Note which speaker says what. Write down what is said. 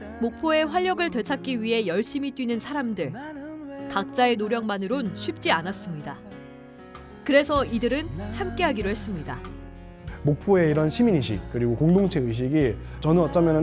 Speaker 1: 목포의 활력을 되찾기 위해 열심히 뛰는 사람들. 각자의 노력만으론 쉽지 않았습니다. 그래서 이들은 함께하기로 했습니다.
Speaker 2: 목포의 이런 시민의식 그리고 공동체 의식이 저는 어쩌면